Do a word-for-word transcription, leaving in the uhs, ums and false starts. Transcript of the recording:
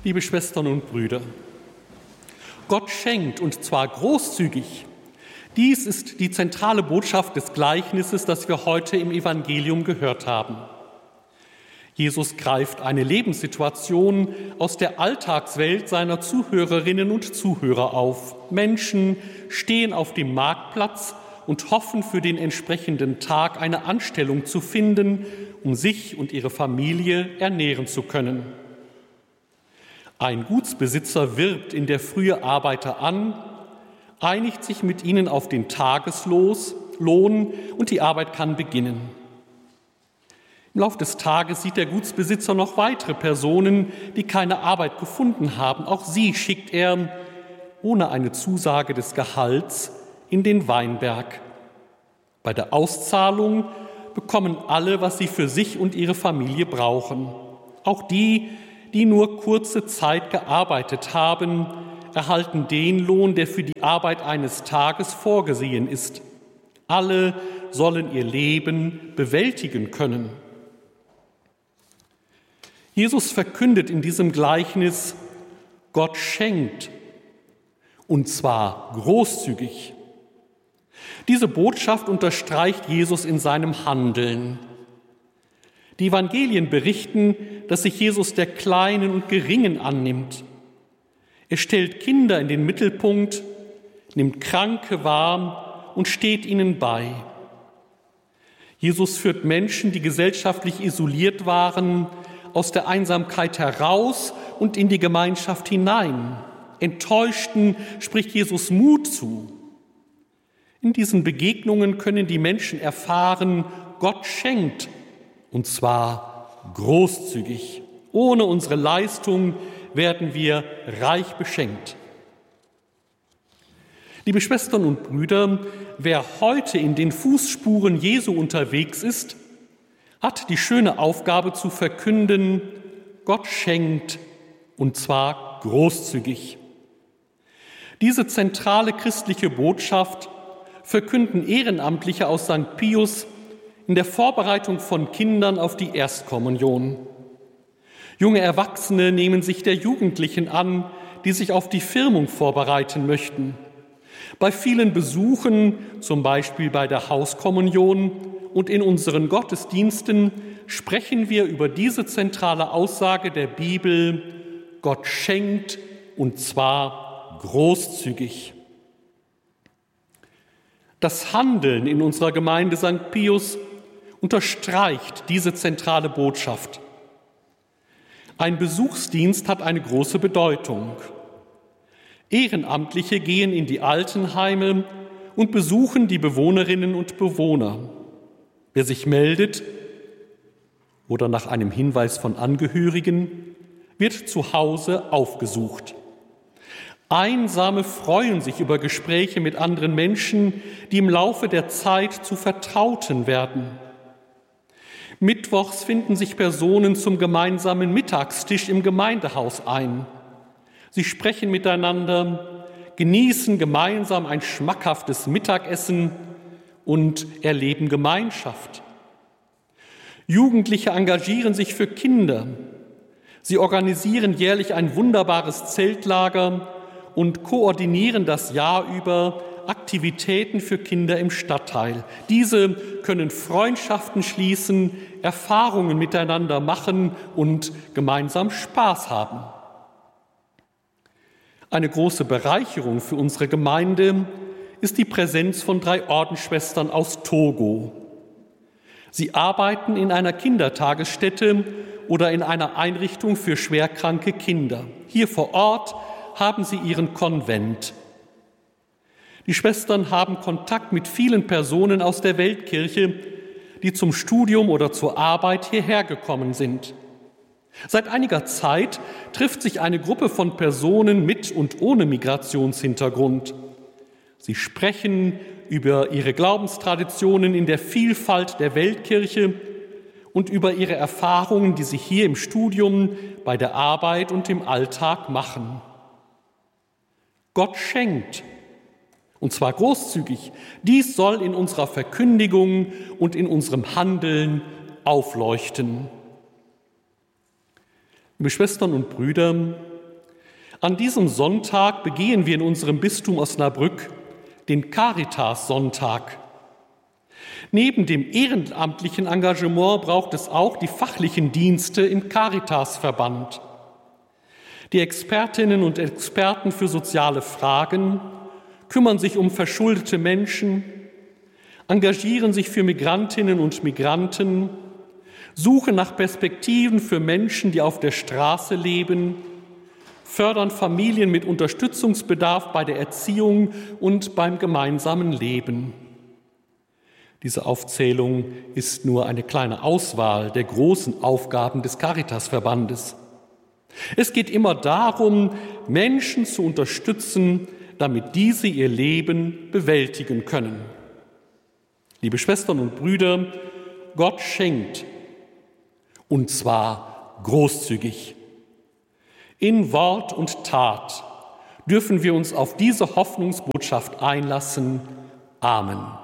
Liebe Schwestern und Brüder, Gott schenkt, und zwar großzügig. Dies ist die zentrale Botschaft des Gleichnisses, das wir heute im Evangelium gehört haben. Jesus greift eine Lebenssituation aus der Alltagswelt seiner Zuhörerinnen und Zuhörer auf. Menschen stehen auf dem Marktplatz und hoffen, für den entsprechenden Tag eine Anstellung zu finden, um sich und ihre Familie ernähren zu können. Ein Gutsbesitzer wirbt in der Frühe Arbeiter an, einigt sich mit ihnen auf den Tageslohn und die Arbeit kann beginnen. Im Laufe des Tages sieht der Gutsbesitzer noch weitere Personen, die keine Arbeit gefunden haben. Auch sie schickt er ohne eine Zusage des Gehalts in den Weinberg. Bei der Auszahlung bekommen alle, was sie für sich und ihre Familie brauchen. Auch die, die nur kurze Zeit gearbeitet haben, erhalten den Lohn, der für die Arbeit eines Tages vorgesehen ist. Alle sollen ihr Leben bewältigen können. Jesus verkündet in diesem Gleichnis, Gott schenkt, und zwar großzügig. Diese Botschaft unterstreicht Jesus in seinem Handeln. Die Evangelien berichten, dass sich Jesus der Kleinen und Geringen annimmt. Er stellt Kinder in den Mittelpunkt, nimmt Kranke wahr und steht ihnen bei. Jesus führt Menschen, die gesellschaftlich isoliert waren, aus der Einsamkeit heraus und in die Gemeinschaft hinein. Enttäuschten spricht Jesus Mut zu. In diesen Begegnungen können die Menschen erfahren, Gott schenkt, und zwar großzügig. Ohne unsere Leistung werden wir reich beschenkt. Liebe Schwestern und Brüder, wer heute in den Fußspuren Jesu unterwegs ist, hat die schöne Aufgabe zu verkünden, Gott schenkt, und zwar großzügig. Diese zentrale christliche Botschaft verkünden Ehrenamtliche aus Sankt Pius in der Vorbereitung von Kindern auf die Erstkommunion. Junge Erwachsene nehmen sich der Jugendlichen an, die sich auf die Firmung vorbereiten möchten. Bei vielen Besuchen, zum Beispiel bei der Hauskommunion und in unseren Gottesdiensten, sprechen wir über diese zentrale Aussage der Bibel, Gott schenkt, und zwar großzügig. Das Handeln in unserer Gemeinde Sankt Pius unterstreicht diese zentrale Botschaft. Ein Besuchsdienst hat eine große Bedeutung. Ehrenamtliche gehen in die Altenheime und besuchen die Bewohnerinnen und Bewohner. Wer sich meldet oder nach einem Hinweis von Angehörigen, wird zu Hause aufgesucht. Einsame freuen sich über Gespräche mit anderen Menschen, die im Laufe der Zeit zu Vertrauten werden. Mittwochs finden sich Personen zum gemeinsamen Mittagstisch im Gemeindehaus ein. Sie sprechen miteinander, genießen gemeinsam ein schmackhaftes Mittagessen und erleben Gemeinschaft. Jugendliche engagieren sich für Kinder. Sie organisieren jährlich ein wunderbares Zeltlager und koordinieren das Jahr über Aktivitäten für Kinder im Stadtteil. Diese können Freundschaften schließen, Erfahrungen miteinander machen und gemeinsam Spaß haben. Eine große Bereicherung für unsere Gemeinde ist die Präsenz von drei Ordensschwestern aus Togo. Sie arbeiten in einer Kindertagesstätte oder in einer Einrichtung für schwerkranke Kinder. Hier vor Ort haben sie ihren Konvent. Die Schwestern haben Kontakt mit vielen Personen aus der Weltkirche, die zum Studium oder zur Arbeit hierher gekommen sind. Seit einiger Zeit trifft sich eine Gruppe von Personen mit und ohne Migrationshintergrund. Sie sprechen über ihre Glaubenstraditionen in der Vielfalt der Weltkirche und über ihre Erfahrungen, die sie hier im Studium, bei der Arbeit und im Alltag machen. Gott schenkt, und zwar großzügig. Dies soll in unserer Verkündigung und in unserem Handeln aufleuchten. Liebe Schwestern und Brüder, An diesem Sonntag begehen wir in unserem Bistum Osnabrück den Caritas-Sonntag. Neben dem ehrenamtlichen Engagement braucht es auch die fachlichen Dienste im Caritas-Verband. Die Expertinnen und Experten für soziale Fragen kümmern sich um verschuldete Menschen, engagieren sich für Migrantinnen und Migranten, suchen nach Perspektiven für Menschen, die auf der Straße leben, fördern Familien mit Unterstützungsbedarf bei der Erziehung und beim gemeinsamen Leben. Diese Aufzählung ist nur eine kleine Auswahl der großen Aufgaben des Caritas-Verbandes. Es geht immer darum, Menschen zu unterstützen, damit diese ihr Leben bewältigen können. Liebe Schwestern und Brüder, Gott schenkt, und zwar großzügig. In Wort und Tat dürfen wir uns auf diese Hoffnungsbotschaft einlassen. Amen.